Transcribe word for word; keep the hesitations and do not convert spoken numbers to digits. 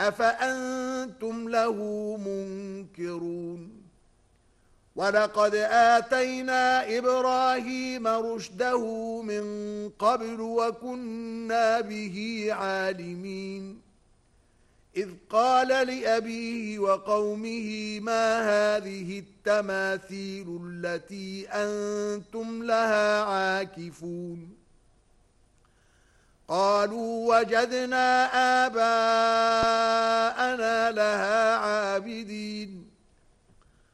أفأنتم له منكرون ولقد آتينا إبراهيم رشده من قبل وكنا به عالمين إذ قال لأبيه وقومه ما هذه التماثيل التي أنتم لها عاكفون قالوا وجدنا آباءنا لها عابدين